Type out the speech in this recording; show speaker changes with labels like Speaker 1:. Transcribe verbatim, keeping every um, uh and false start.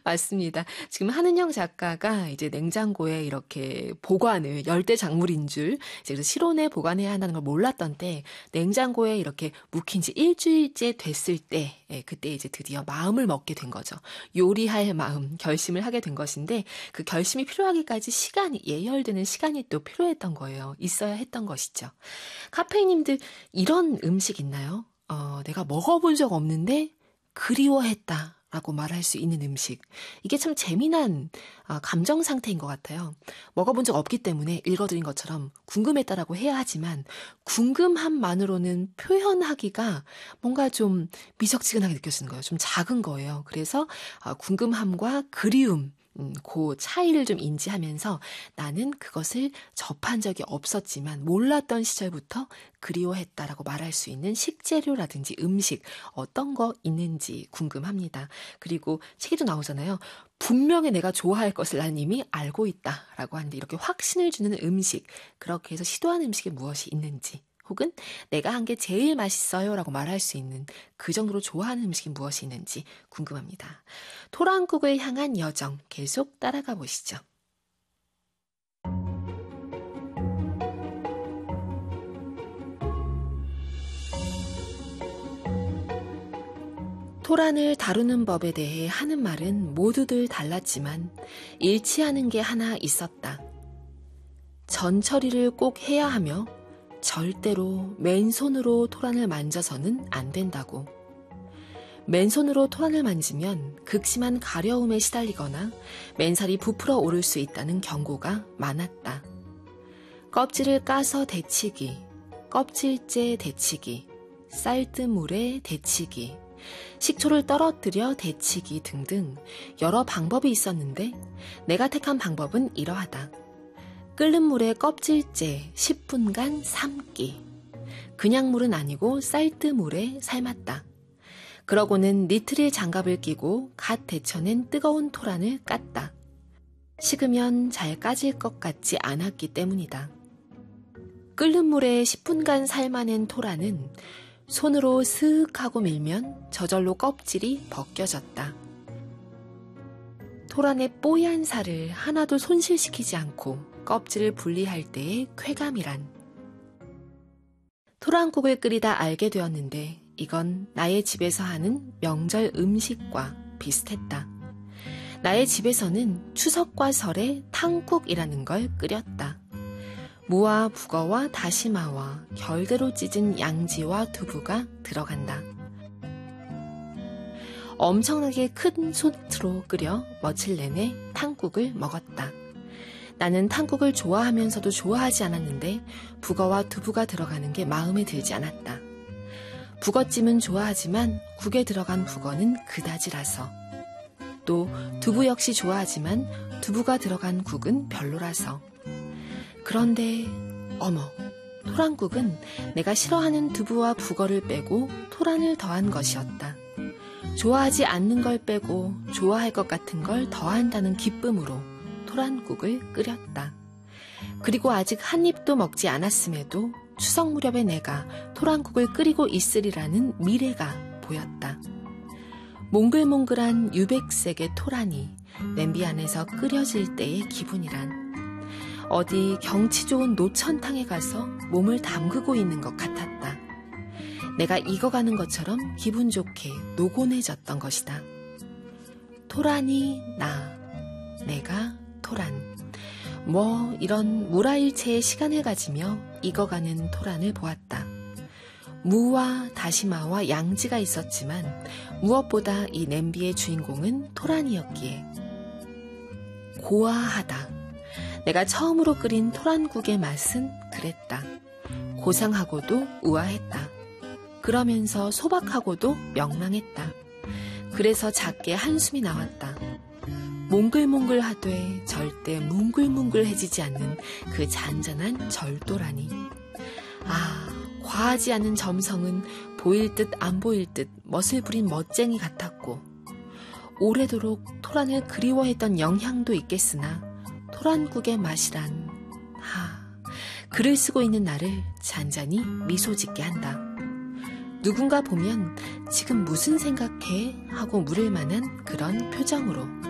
Speaker 1: 맞습니다. 지금 한은영 작가가 이제 냉장고에 이렇게 보관을 열대 작물인 줄 이제 그래서 실온에 보관해야 한다는 걸 몰랐던 때 냉장고에 이렇게 묵힌 지 일주일째 됐을 때 예, 그때 이제 드디어 마음을 먹게 된 거죠. 요리할 마음, 결심을 하게 된 것인데 그 결심이 필요하기까지 시간이 예열되는 시간이 또 필요했던 거예요. 있어야 했던 것이죠. 카페이님들 이런 음식 있나요? 어, 내가 먹어본 적 없는데 그리워했다. 라고 말할 수 있는 음식. 이게 참 재미난 감정 상태인 것 같아요. 먹어본 적 없기 때문에 읽어드린 것처럼 궁금했다라고 해야 하지만 궁금함만으로는 표현하기가 뭔가 좀 미적지근하게 느껴지는 거예요. 좀 작은 거예요. 그래서 궁금함과 그리움 음, 그 차이를 좀 인지하면서 나는 그것을 접한 적이 없었지만 몰랐던 시절부터 그리워했다라고 말할 수 있는 식재료라든지 음식 어떤 거 있는지 궁금합니다. 그리고 책에도 나오잖아요. 분명히 내가 좋아할 것을 난 이미 알고 있다라고 하는데 이렇게 확신을 주는 음식 그렇게 해서 시도한 음식에 무엇이 있는지 혹은 내가 한 게 제일 맛있어요 라고 말할 수 있는 그 정도로 좋아하는 음식이 무엇이 있는지 궁금합니다. 토랑국을 향한 여정 계속 따라가 보시죠. 토란을 다루는 법에 대해 하는 말은 모두들 달랐지만 일치하는 게 하나 있었다. 전처리를 꼭 해야 하며 절대로 맨손으로 토란을 만져서는 안 된다고. 맨손으로 토란을 만지면 극심한 가려움에 시달리거나 맨살이 부풀어 오를 수 있다는 경고가 많았다. 껍질을 까서 데치기, 껍질째 데치기, 쌀뜨물에 데치기, 식초를 떨어뜨려 데치기 등등 여러 방법이 있었는데 내가 택한 방법은 이러하다. 끓는 물에 껍질째 십 분간 삶기. 그냥 물은 아니고 쌀뜨물에 삶았다. 그러고는 니트릴 장갑을 끼고 갓 데쳐낸 뜨거운 토란을 깠다. 식으면 잘 까질 것 같지 않았기 때문이다. 끓는 물에 십 분간 삶아낸 토란은 손으로 스윽 하고 밀면 저절로 껍질이 벗겨졌다. 토란의 뽀얀 살을 하나도 손실시키지 않고 껍질을 분리할 때의 쾌감이란. 토란국을 끓이다 알게 되었는데 이건 나의 집에서 하는 명절 음식과 비슷했다. 나의 집에서는 추석과 설에 탕국이라는 걸 끓였다. 무와 북어와 다시마와 결대로 찢은 양지와 두부가 들어간다. 엄청나게 큰 솥으로 끓여 며칠 내내 탕국을 먹었다. 나는 탕국을 좋아하면서도 좋아하지 않았는데 북어와 두부가 들어가는 게 마음에 들지 않았다. 북어찜은 좋아하지만 국에 들어간 북어는 그다지라서. 또 두부 역시 좋아하지만 두부가 들어간 국은 별로라서. 그런데 어머, 토란국은 내가 싫어하는 두부와 북어를 빼고 토란을 더한 것이었다. 좋아하지 않는 걸 빼고 좋아할 것 같은 걸 더한다는 기쁨으로 토란국을 끓였다. 그리고 아직 한 입도 먹지 않았음에도 추석 무렵에 내가 토란국을 끓이고 있으리라는 미래가 보였다. 몽글몽글한 유백색의 토란이 냄비 안에서 끓여질 때의 기분이란 어디 경치 좋은 노천탕에 가서 몸을 담그고 있는 것 같았다. 내가 익어가는 것처럼 기분 좋게 노곤해졌던 것이다. 토란이 나, 내가 토란. 뭐 이런 무라일체의 시간을 가지며 익어가는 토란을 보았다. 무와 다시마와 양지가 있었지만 무엇보다 이 냄비의 주인공은 토란이었기에 고아하다. 내가 처음으로 끓인 토란국의 맛은 그랬다. 고상하고도 우아했다. 그러면서 소박하고도 명랑했다. 그래서 작게 한숨이 나왔다. 몽글몽글하되 절대 뭉글뭉글해지지 않는 그 잔잔한 절도라니. 아, 과하지 않은 점성은 보일 듯 안 보일 듯 멋을 부린 멋쟁이 같았고 오래도록 토란을 그리워했던 영향도 있겠으나 토란국의 맛이란 하, 글을 쓰고 있는 나를 잔잔히 미소 짓게 한다. 누군가 보면 지금 무슨 생각해? 하고 물을 만한 그런 표정으로